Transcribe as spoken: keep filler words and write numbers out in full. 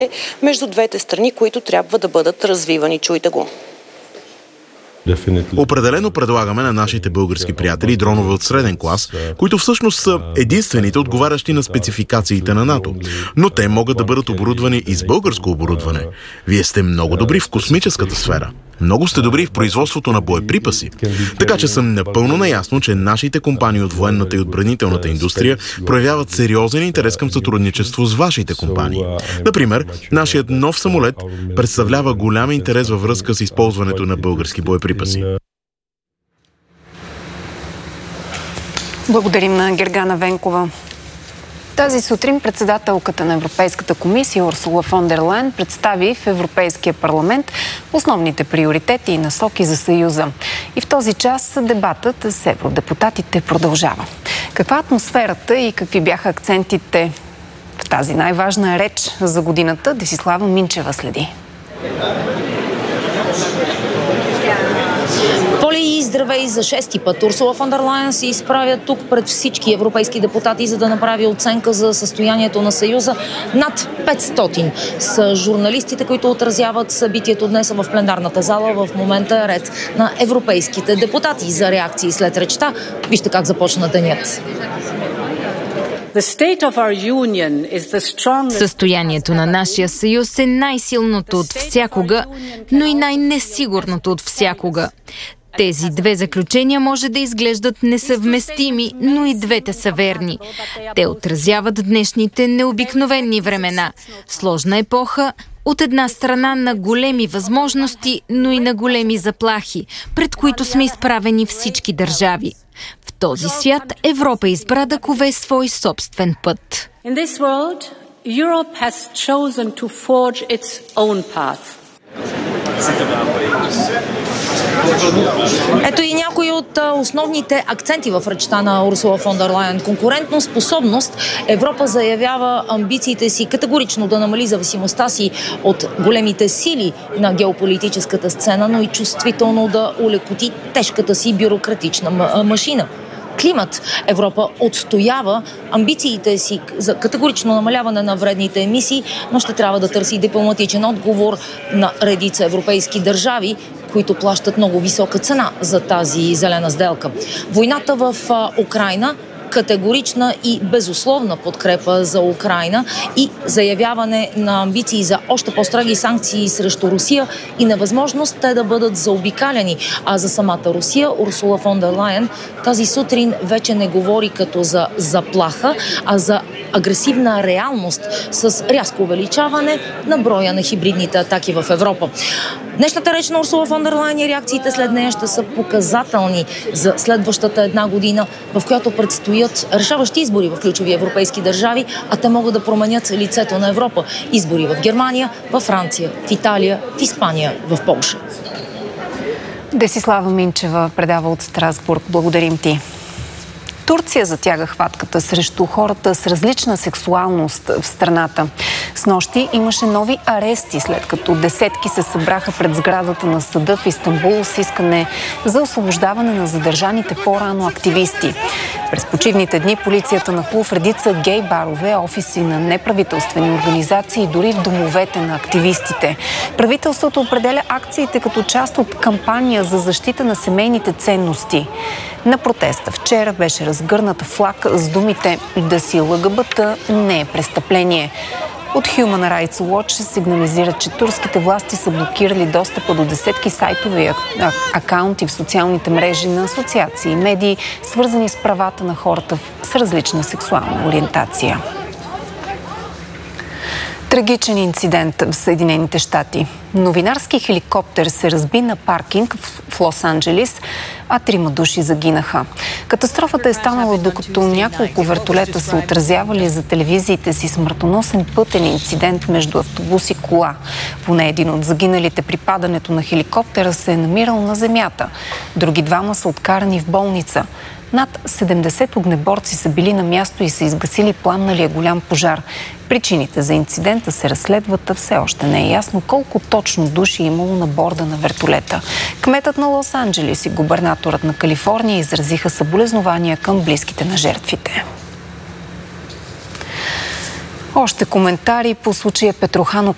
между двете страни, които трябва да бъдат развивани. Чуйте го. Определено предлагаме на нашите български приятели дронове от среден клас, които всъщност са единствените отговарящи на спецификациите на НАТО. Но те могат да бъдат оборудвани и с българско оборудване. Вие сте много добри в космическата сфера. Много сте добри в производството на боеприпаси. Така че съм напълно наясно, че нашите компании от военната и отбранителната индустрия проявяват сериозен интерес към сътрудничество с вашите компании. Например, нашият нов самолет представлява голям интерес във връзка с използването на български боеприпаси. Благодарим на Гергана Венкова. Тази сутрин председателката на Европейската комисия Урсула фон дер Лайен представи в Европейския парламент основните приоритети и насоки за Съюза. И в този час дебатът с евродепутатите продължава. Каква е атмосферата и какви бяха акцентите в тази най-важна реч за годината, Десислава Минчева следи. Поле и здравей за шести път. Урсула фон дер Лайен се изправя тук пред всички европейски депутати, за да направи оценка за състоянието на Съюза. Над петстотин са журналистите, които отразяват събитието днес в пленарната зала. В момента е ред на европейските депутати за реакции след речта. Вижте как започна денят. Състоянието на нашия съюз е най-силното от всякога, но и най-несигурното от всякога. Тези две заключения може да изглеждат несъвместими, но и двете са верни. Те отразяват днешните необикновени времена. Сложна епоха, от една страна на големи възможности, но и на големи заплахи, пред които сме изправени всички държави. В този свят Европа избра да кове свой собствен път. In this world, Europe has chosen to forge its own path. Ето и някои от основните акценти в речта на Урсула фон дер Лайен. Конкурентно способност. Европа заявява амбициите си категорично да намали зависимостта си от големите сили на геополитическата сцена, но и чувствително да улекоти тежката си бюрократична машина. Климат. Европа отстоява амбициите си за категорично намаляване на вредните емисии, но ще трябва да търси дипломатичен отговор на редица европейски държави, които плащат много висока цена за тази зелена сделка. Войната в Украйна, категорична и безусловна подкрепа за Украйна и заявяване на амбиции за още по-строги санкции срещу Русия и невъзможност те да бъдат заобикаляни. А за самата Русия Урсула фон дер Лайен тази сутрин вече не говори като за заплаха, а за агресивна реалност с рязко увеличаване на броя на хибридните атаки в Европа. Днешната реч на Урсула фон дер Лайен и реакциите след нея ще са показателни за следващата една година, в която предстоят решаващи избори в ключови европейски държави, а те могат да променят лицето на Европа. Избори в Германия, в Франция, в Италия, в Испания, в Полша. Десислава Минчева предава от Страсбург. Благодарим ти. Турция затяга хватката срещу хората с различна сексуалност в страната. Снощи имаше нови арести, след като десетки се събраха пред сградата на съда в Истанбул с искане за освобождаване на задържаните по-рано активисти. През почивните дни полицията нахлу в редица гей барове, офиси на неправителствени организации и дори в домовете на активистите. Правителството определя акциите като част от кампания за защита на семейните ценности. На протеста вчера беше разгърната флаг с думите «Да си ЛГБТ не е престъпление». От Human Rights Watch се сигнализира, че турските власти са блокирали достъпа до десетки сайтове и акаунти в социалните мрежи на асоциации и медии, свързани с правата на хората с различна сексуална ориентация. Трагичен инцидент в Съединените щати. Новинарски хеликоптер се разби на паркинг в Лос-Анджелис, а трима души загинаха. Катастрофата е станала докато няколко вертолета са отразявали за телевизиите си смъртоносен пътен инцидент между автобус и кола. Поне един от загиналите при падането на хеликоптера се е намирал на земята. Други двама са откарани в болница. Над седемдесет огнеборци са били на място и са изгасили пламналия голям пожар. Причините за инцидента се разследват, а все още не е ясно колко точно души е имало на борда на вертолета. Кметът на Лос-Анджелис и губернаторът на Калифорния изразиха съболезнования към близките на жертвите. Още коментари по случая Петрохано